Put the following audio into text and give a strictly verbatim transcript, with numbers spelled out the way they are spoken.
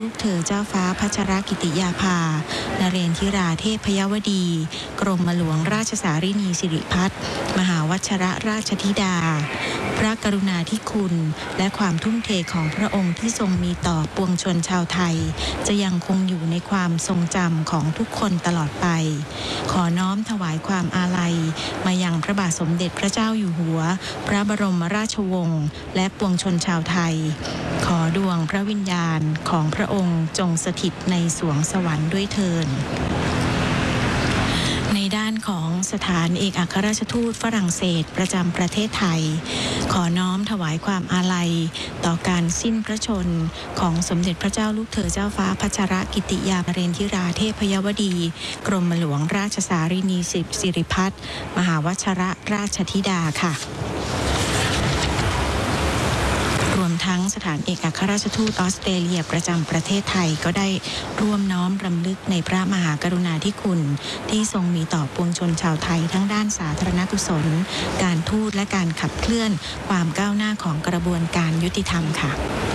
ลูกเธอเจ้าฟ้าพัชรกิติยาภานเรนทิราเทพยวดี กรมหลวงราชสารินีสิริพัฒน์มหาวัชรราชธิดา พระกรุณาธิคุณและความทุ่มเทของพระองค์ที่ทรงมีต่อปวงชนชาวไทยจะยังคงอยู่ในความทรงจำของทุกคนตลอดไปขอน้อมถวายความอาลัยมายังพระบาทสมเด็จพระเจ้าอยู่หัวพระบรมราชวงศ์และปวงชนชาวไทยขอดวงพระวิญญาณของพระองค์จงสถิตในสวงสวรรค์ด้วยเถิดในด้านของสถานเอกอัครราชทูตฝรั่งเศสประจำประเทศไทยขอน้อมถวายความอาลัยต่อการสิ้นพระชนของสมเด็จพระเจ้าลูกเธอเจ้าฟ้าพัชรกิติยาภเรนทิราเทพยวดี กรมหลวงราชสารินีสิริพัฒน์มหาวัชรราชธิดาค่ะรวมทั้งสถานเอกอัครราชทูตออสเตรเลียประจำประเทศไทยก็ได้ร่วมน้อมรำลึกในพระมหากรุณาธิคุณที่ทรงมีต่อปวงชนชาวไทยทั้งด้านสาธารณกุศลการทูตและการขับเคลื่อนความก้าวหน้าของกระบวนการยุติธรรมค่ะ